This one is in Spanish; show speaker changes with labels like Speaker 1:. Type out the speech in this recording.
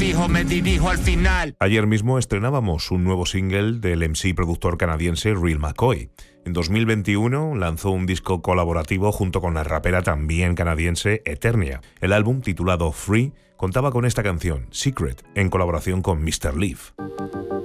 Speaker 1: fijo, me dirijo al final.
Speaker 2: Ayer mismo estrenábamos un nuevo single del MC y productor canadiense Real McCoy. En 2021 lanzó un disco colaborativo junto con la rapera también canadiense Eternia. El álbum, titulado Free, contaba con esta canción, Secret, en colaboración con Mr. Leaf.